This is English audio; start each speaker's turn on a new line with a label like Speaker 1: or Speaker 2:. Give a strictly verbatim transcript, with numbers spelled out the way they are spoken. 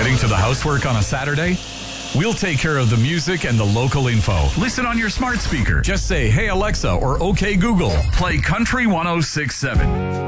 Speaker 1: Getting to the housework on a Saturday? We'll take care of the music and the local info. Listen on your smart speaker. Just say, hey Alexa or okay Google, play Country one oh six point seven.